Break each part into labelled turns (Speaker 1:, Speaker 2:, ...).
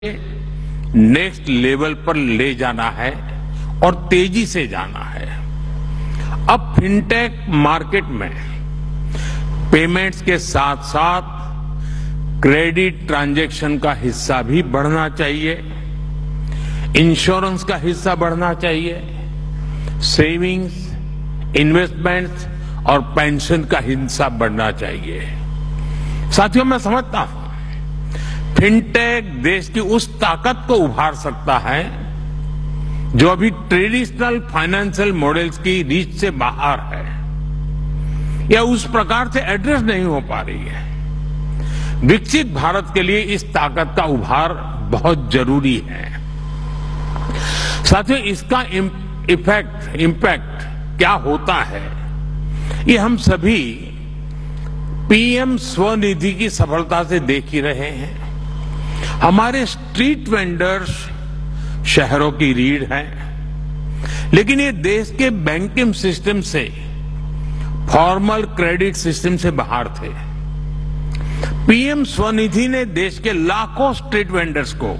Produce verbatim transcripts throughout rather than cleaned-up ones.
Speaker 1: Next level पर ले जाना है और तेजी से जाना है। अब फिनटेक मार्केट में पेमेंट्स के साथ साथ क्रेडिट ट्रांजैक्शन का हिस्सा भी बढ़ना चाहिए, इंश्योरेंस का हिस्सा बढ़ना चाहिए, सेविंग्स, इन्वेस्टमेंट्स और पेंशन का हिस्सा बढ़ना चाहिए। साथियों, मैं समझता हूं फिनटेक देश की उस ताकत को उभार सकता है जो अभी ट्रेडिशनल फाइनेंशियल मॉडल्स की रीच से बाहर है या उस प्रकार से एड्रेस नहीं हो पा रही है। विकसित भारत के लिए इस ताकत का उभार बहुत जरूरी है। साथियों, इसका इफेक्ट इम्पैक्ट क्या होता है, ये हम सभी पीएम स्वनिधि की सफलता से देख ही रहे हैं। हमारे स्ट्रीट वेंडर्स शहरों की रीढ़ हैं, लेकिन ये देश के बैंकिंग सिस्टम से, फॉर्मल क्रेडिट सिस्टम से बाहर थे। पीएम स्वनिधि ने देश के लाखों स्ट्रीट वेंडर्स को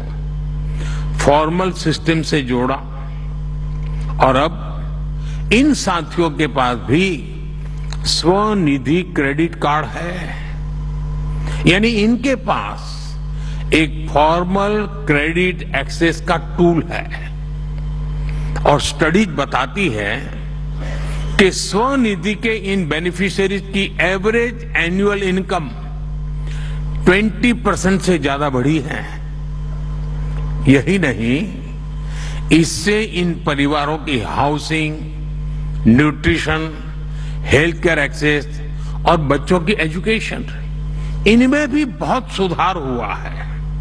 Speaker 1: फॉर्मल सिस्टम से जोड़ा और अब इन साथियों के पास भी स्वनिधि क्रेडिट कार्ड है, यानी इनके पास एक फॉर्मल क्रेडिट एक्सेस का टूल है। और स्टडीज बताती है कि स्वनिधि के इन बेनिफिशियरीज की एवरेज एनुअल इनकम बीस परसेंट से ज्यादा बढ़ी है। यही नहीं, इससे इन परिवारों की housing, nutrition, health care access और बच्चों की एजुकेशन, इनमें भी बहुत सुधार हुआ है।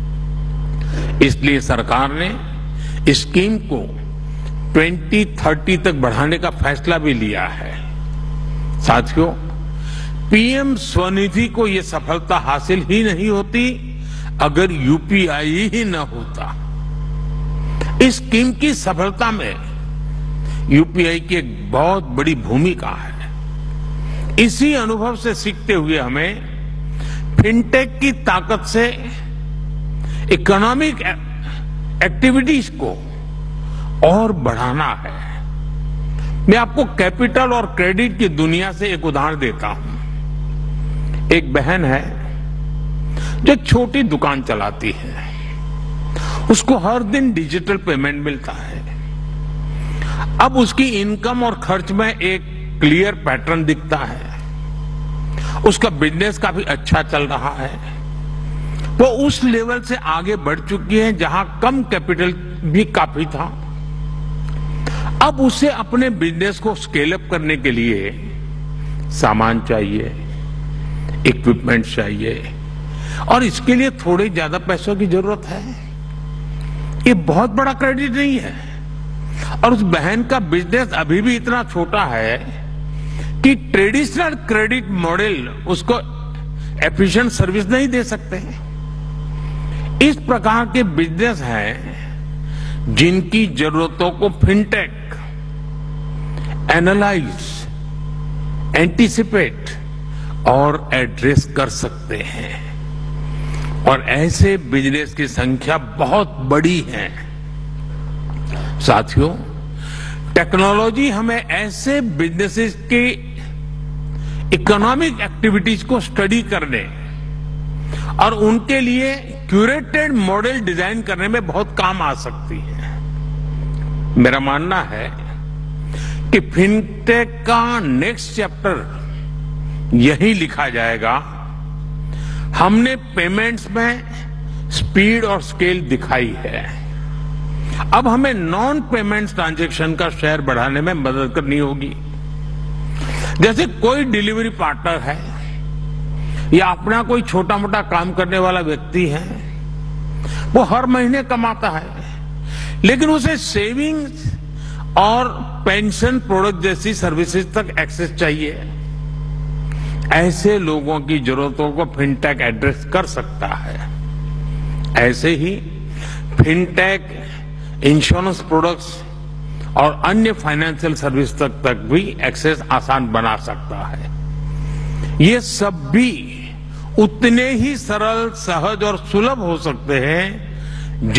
Speaker 1: इसलिए सरकार ने इस स्कीम को दो हज़ार तीस तक बढ़ाने का फैसला भी लिया है। साथियों, पीएम स्वनिधि को यह सफलता हासिल ही नहीं होती अगर यूपीआई ही न होता। इस स्कीम की सफलता में यूपीआई की एक बहुत बड़ी भूमिका है। इसी अनुभव से सीखते हुए हमें फिनटेक की ताकत से इकोनॉमिक एक्टिविटीज को और बढ़ाना है। मैं आपको कैपिटल और क्रेडिट की दुनिया से एक उदाहरण देता हूं। एक बहन है जो छोटी दुकान चलाती है, उसको हर दिन डिजिटल पेमेंट मिलता है। अब उसकी इनकम और खर्च में एक क्लियर पैटर्न दिखता है। उसका बिजनेस काफी अच्छा चल रहा है। वो उस लेवल से आगे बढ़ चुकी है जहां कम कैपिटल भी काफी था। अब उसे अपने बिजनेस को स्केल अप करने के लिए सामान चाहिए, इक्विपमेंट चाहिए और इसके लिए थोड़े ज्यादा पैसों की जरूरत है। ये बहुत बड़ा क्रेडिट नहीं है और उस बहन का बिजनेस अभी भी इतना छोटा है कि ट्रेडिशनल क्रेडिट मॉडल उसको एफिशिएंट सर्विस नहीं दे सकते हैं। इस प्रकार के बिजनेस हैं जिनकी जरूरतों को फिनटेक एनालाइज, एंटीसिपेट और एड्रेस कर सकते हैं और ऐसे बिजनेस की संख्या बहुत बड़ी है। साथियों, टेक्नोलॉजी हमें ऐसे बिजनेसेस की इकोनॉमिक एक्टिविटीज को स्टडी करने और उनके लिए क्यूरेटेड मॉडल डिजाइन करने में बहुत काम आ सकती है। मेरा मानना है कि फिनटेक का नेक्स्ट चैप्टर यही लिखा जाएगा। हमने पेमेंट्स में स्पीड और स्केल दिखाई है, अब हमें नॉन पेमेंट्स ट्रांजैक्शन का शेयर बढ़ाने में मदद करनी होगी। जैसे कोई डिलीवरी पार्टनर है या अपना कोई छोटा मोटा काम करने वाला व्यक्ति है, वो हर महीने कमाता है लेकिन उसे सेविंग्स और पेंशन प्रोडक्ट जैसी सर्विसेज तक एक्सेस चाहिए। ऐसे लोगों की जरूरतों को फिनटेक एड्रेस कर सकता है। ऐसे ही फिनटेक इंश्योरेंस प्रोडक्ट्स और अन्य फाइनेंशियल सर्विस तक तक भी एक्सेस आसान बना सकता है। ये सब भी उतने ही सरल, सहज और सुलभ हो सकते हैं